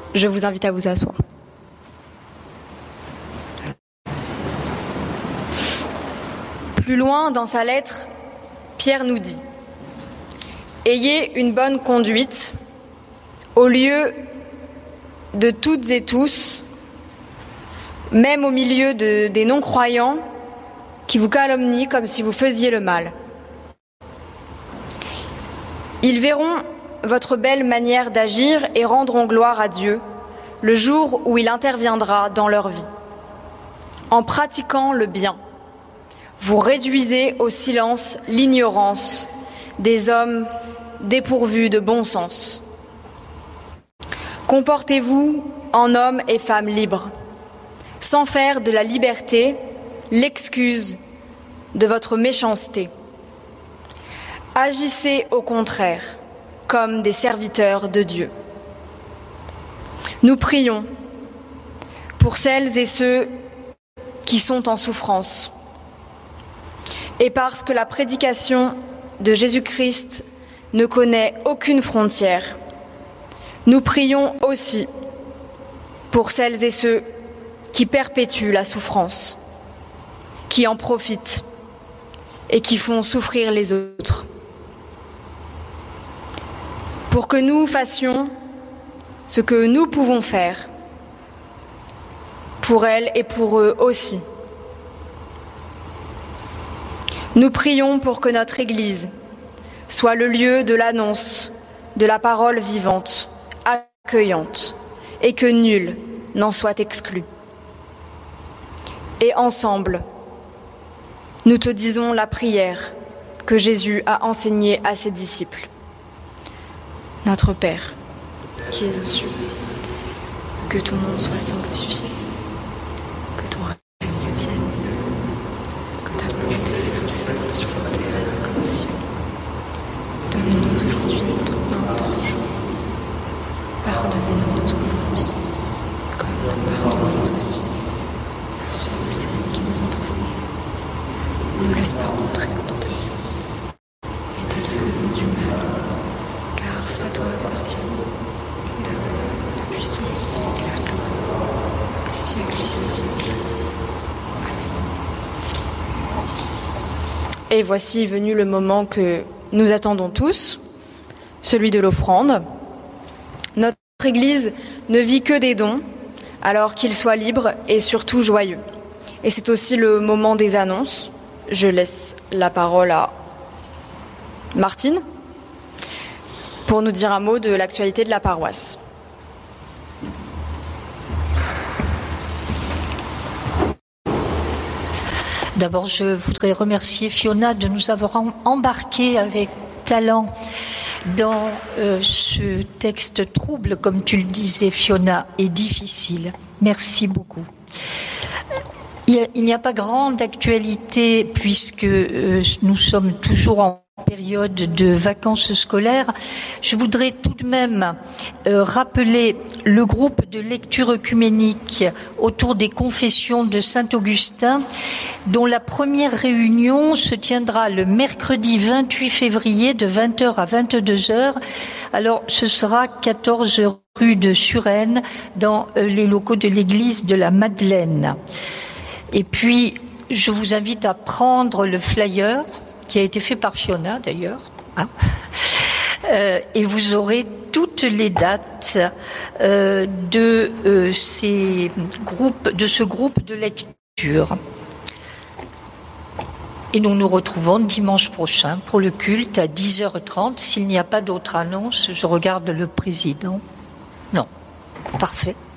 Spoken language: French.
Je vous invite à vous asseoir. Plus loin dans sa lettre, Pierre nous dit « Ayez une bonne conduite au lieu de toutes et tous, même au milieu des non-croyants qui vous calomnient comme si vous faisiez le mal. Ils verront votre belle manière d'agir et rendront gloire à Dieu le jour où il interviendra dans leur vie. En pratiquant le bien, vous réduisez au silence l'ignorance des hommes dépourvus de bon sens. Comportez-vous en hommes et femmes libres, sans faire de la liberté l'excuse de votre méchanceté. Agissez au contraire comme des serviteurs de Dieu. Nous prions pour celles et ceux qui sont en souffrance. Et parce que la prédication de Jésus-Christ ne connaît aucune frontière, nous prions aussi pour celles et ceux qui perpétuent la souffrance, qui en profitent et qui font souffrir les autres. Pour que nous fassions ce que nous pouvons faire pour elles et pour eux aussi. Nous prions pour que notre Église soit le lieu de l'annonce de la parole vivante, accueillante, et que nul n'en soit exclu. Et ensemble, nous te disons la prière que Jésus a enseignée à ses disciples. Notre Père, qui es aux cieux, que ton nom soit sanctifié, que ton règne vienne, que ta volonté soit faite sur la terre comme au ciel. Donne-nous aujourd'hui notre pain de ce jour. Pardonne-nous nos offenses, comme nous pardonnons aussi à ceux et celles qui nous ont offensés. Ne nous laisse pas rentrer en tentation, mais délivre-nous du mal, car c'est à toi appartient la puissance et la gloire, le siècle et les siècles. Amen. Et voici venu le moment que nous attendons tous, celui de l'offrande. Notre Église ne vit que des dons, alors qu'ils soient libres et surtout joyeux. Et c'est aussi le moment des annonces. Je laisse la parole à Martine pour nous dire un mot de l'actualité de la paroisse. D'abord, je voudrais remercier Fiona de nous avoir embarqués avec talent dans ce texte trouble, comme tu le disais, Fiona, et difficile. Merci beaucoup. Il n'y a pas grande actualité puisque nous sommes toujours en période de vacances scolaires. Je voudrais tout de même rappeler le groupe de lecture œcuménique autour des confessions de Saint-Augustin, dont la première réunion se tiendra le mercredi 28 février de 20h à 22h. Alors, ce sera 14 rue de Suresnes, dans les locaux de l'église de la Madeleine. Et puis, je vous invite à prendre le flyer, qui a été fait par Fiona d'ailleurs, et vous aurez toutes les dates de ce groupe de lecture. Et nous nous retrouvons dimanche prochain pour le culte à 10h30. S'il n'y a pas d'autres annonces, je regarde le président. Non, parfait.